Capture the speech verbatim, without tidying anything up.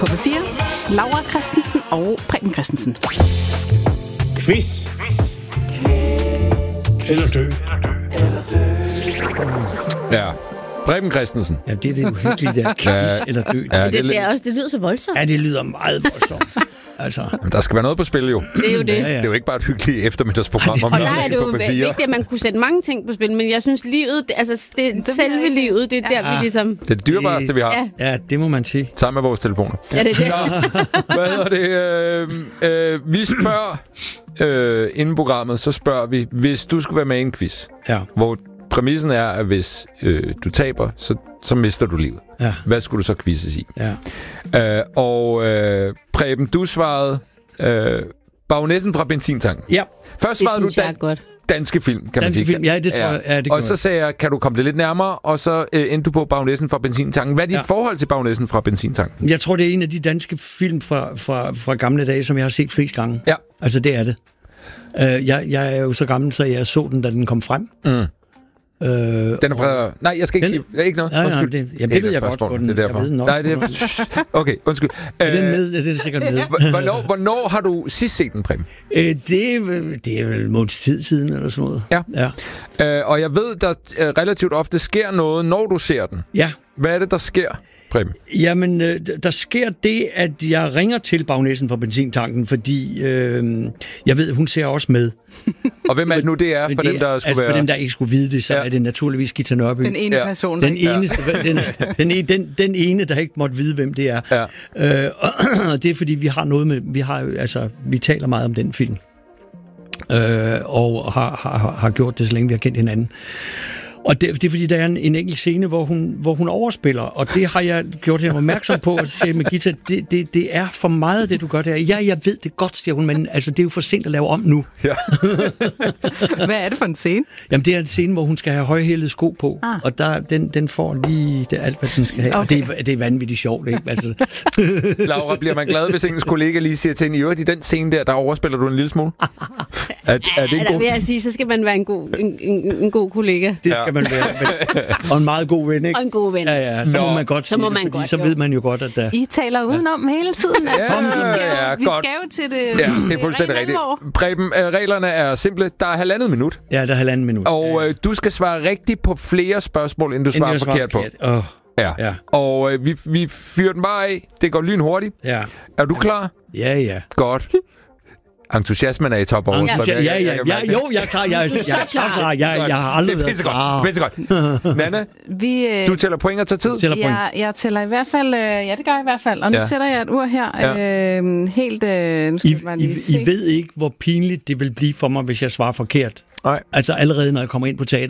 På P fire, Laura Christensen og Preben Christensen. Quiz. Eller dø. Ja. Preben Christensen. Ja, det er det uhyggelige der. Quiz Ja. eller dø. Ja, Det, det, er også, det lyder så voldsomt. Ja, det lyder meget voldsomt. Altså. Men der skal være noget på spil, jo. Det er jo det. Ja, ja. Det er jo ikke bare et hyggeligt eftermiddagsprogram om Og noget der er det jo på P fire. vigtigt, at man kunne sætte mange ting på spil, men jeg synes, livet, det, altså det, det selve livet, det er der, Ja. vi ligesom... Det er det dyrebareste, vi har. Ja, Ja, det må man sige. Sammen med vores telefoner. ja det er det. Hvad hedder det? Øh, øh, vi spørger, øh, inden programmet, så spørger vi, hvis du skulle være med i en quiz, Ja. hvor præmissen er, at hvis øh, du taber, så, så mister du livet. Ja. Hvad skulle du så quizzes i? Ja. Øh, og øh, Preben, du svarede øh, baronessen fra benzintanken. Ja. Først Det svarede du synes jeg er dan- godt. danske film, kan man Danske sige. film, ja, det tror jeg, ja, det Og gjorde så jeg. sagde jeg, kan du komme det lidt nærmere? Og så øh, endte du på baronessen fra benzintanken. Hvad er dit Ja. forhold til baronessen fra benzintanken? Jeg tror, det er en af de danske film fra, fra, fra gamle dage, som jeg har set flest gange. Ja. Altså, det er det. Uh, jeg, jeg er jo så gammel, så jeg så den, da den kom frem. Mm. Uh, Den er fra... Nej, jeg skal ikke Den- sige... Ikke noget. Ja, ja, Undskyld. det- jamen, det ved jeg godt, spørgsmål. hvor den- Det er derfor. jeg ved nok, Nej, det er... Okay, undskyld. er den Øh, med? Er den sikkert med? h- Hvornår, hvornår har du sidst set den, Preben? Uh, det, er, vel- det er vel en måneds tid siden, eller sådan noget. Ja. Ja. Øh, og jeg ved, der øh, relativt ofte sker noget, når du ser den. Ja. Hvad er det, der sker, Preben? Jamen, øh, der sker det, at jeg ringer til bagnæssen fra benzintanken, fordi øh, jeg ved, hun ser også med. Og hvem er det nu, det er, Men for det, dem, der skulle altså, være... for dem, der ikke skulle vide det, så Ja. ja. er det naturligvis Gita Nørby. Den ene Ja. person. Den der- eneste, den, den, ene, den, den ene, der ikke måtte vide, hvem det er. Ja. Øh, og det er, fordi vi har noget med... Vi, har, jo- altså, vi taler meget om den film. Øh, og har, har, har gjort det, så længe vi har kendt hinanden. Og det, det er, fordi der er en, en enkelt scene, hvor hun, hvor hun overspiller, og det har jeg gjort hende opmærksom på, og så siger jeg med Gita, det, det, det er for meget, det du gør der. Ja, jeg ved det godt, siger hun, men altså, det er jo for sent at lave om nu. Ja. Hvad er det for en scene? Jamen, det er en scene, hvor hun skal have højhælede sko på, Ah. og der, den, den får lige det, alt, hvad den skal have. Okay. Og det, er- det er vanvittigt sjovt, ikke? Altså, Laura, bliver man glad, hvis ens kollega lige siger til hende, i øvrigt i den scene der, der overspiller du en lille smule? Er, er det Ja, ikke der god? vil jeg sige, så skal man være en god, en, en, en god kollega. det skal man være. Og en meget god ven, ikke? Og en god ven. Ja, ja, så Nå. må man godt Så sige må det, man fordi godt, så jo. ved man jo godt, at der... I taler udenom hele tiden. Altså, Ja, vi skal, ja, jo, vi godt. skal jo til det. Ja, det er fuldstændig rigtigt. Preben, øh, reglerne er simple. Der er halvandet minut, Ja, der er halvanden minut. og øh, du skal svare rigtigt på flere spørgsmål, end du svarer forkert på. Åh, Ja. Ja. Og øh, vi, vi fyrer den bare af. Det går lynhurtigt. ja. Er du klar? Ja, ja. Godt. Entusiasmen er i top over. Ja, ja, ja, ja, jo, jeg er klar. Jeg, jeg, jeg er så klar. Jeg, jeg har aldrig Det er været klar. pissegodt. Pissegodt. Nanna, Vi, øh, du tæller point og tager tid. Tæller point. jeg, jeg tæller i hvert fald... Øh, ja, det gør jeg i hvert fald. Og nu Ja. ja. sætter jeg et ur her. Ja. Ja. Øh, helt... Øh, nu skal I, jeg bare lige I, se. I ved ikke, hvor pinligt det vil blive for mig, hvis jeg svarer forkert. Nej. Altså allerede, når jeg kommer ind på teater.